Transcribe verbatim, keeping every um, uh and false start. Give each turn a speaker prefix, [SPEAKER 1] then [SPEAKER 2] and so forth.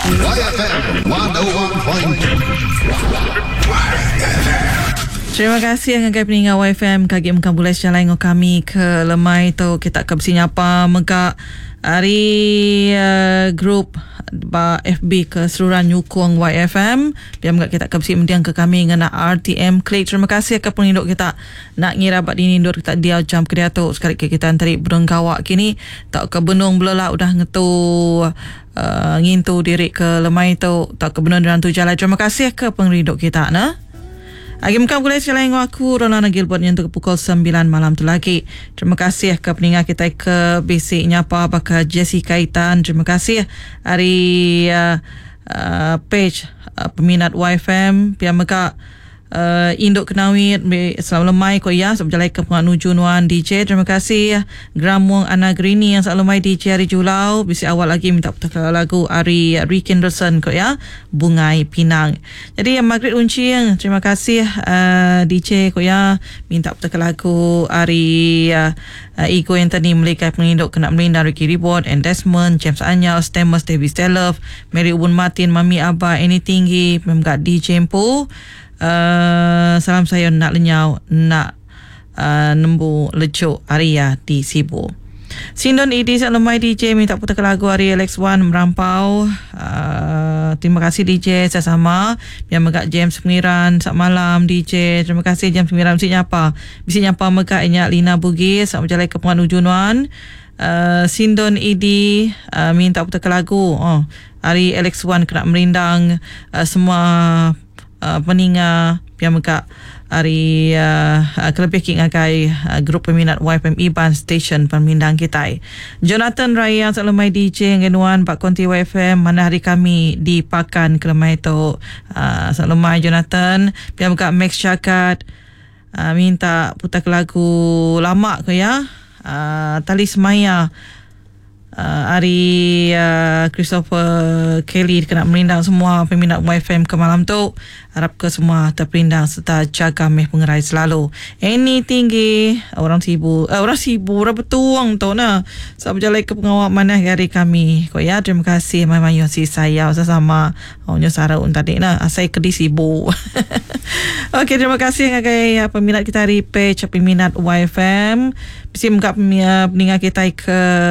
[SPEAKER 1] Y F M seratus satu titik tujuh.
[SPEAKER 2] Terima kasih dengan pendengar Y F M kagi mengkan boleh jalan dengan kami ke lemai tu kita ke bersinyapa mengka hari uh, grup ba F B keseluruhan nyukung Y F M dia mengka kita ke bersi mendiang ke kami dengan R T M Klik. Terima kasih ke penduduk kita nak ngira bat ini ndur kita dia jam ke tu sekali ke kita antari berengkawak kini tak ke benung belala udah ngetu uh, ngintu diri ke lemai tu tak ke benung dan tu jalan. Terima kasih ke penduduk kita nah. Agi mungkin boleh selain aku Rolana Gilbert yang untuk pukul sembilan malam tu lagi. Terima kasih ke pendengar kita ke basic nyapa baka Jesse Kaitan. Terima kasih hari uh, uh, page uh, peminat Y F M pihak mereka uh, induk kenawit selalu lemai ko ya sebab jalai ke penganuju nuan D J. Terima kasih Gramuang Ana Grini yang selalu lemai D J hari Julau. Bisi awal lagi minta putar lagu hari Rick Henderson ko ya Bungai Pinang. Jadi yang Margaret Unci yang terima kasih uh, D J ko ya minta putar lagu hari uh, uh, Ego yang tadi melikai penginduk kena melinda Ricky Reward and Desmond James Anyal Stamos David Stelov Mary Ubun Martin Mami Abah Any Tinggi Memgat D J Empu. Uh, salam saya nak lenyau nak uh, nembu lecuk Arya di Sibu. Sindon Idi Salemai D J minta putar lagu hari Alex Wan merampau. Uh, terima kasih D J saya sama yang megak James Pengiran sak malam D J. Terima kasih James Pengiran mesti nyapa. Mesti nyapa megak inyak Lina Bugis sak berjalan ke penganuju nuan. Uh, Sindon Idi uh, minta putar lagu. Oh, hari Alex Wan kena merindang uh, semua Uh, peninga yang mereka hari uh, uh, kelebih king akai uh, grup peminat Y F M Iban Station pemindang kita. Jonathan Raya Salemai D J ngenuan Pak Konti Y F M mana hari kami di Pakan Kelemai tu uh, Salemai Jonathan yang mereka Max Syakat uh, minta putar lagu lama ke ya uh, Talis Maya. Uh, hari uh, Christopher Kelly kena merindang semua peminat Y F M ke malam tu. Harap ke semua terperindang serta jaga meh pengerai selalu. Any tinggi orang sibuk uh, orang sibuk orang bertuang tu nah. Sebab berjalan ke pengawal mana hari kami. Kau ya terima kasih Mama Yosi saya sama onyo Saraun tadi nah saya ke di sibuk. Okey terima kasih ngagai uh, peminat kita hari page peminat Y F M. Bisi mengap peningat kita ke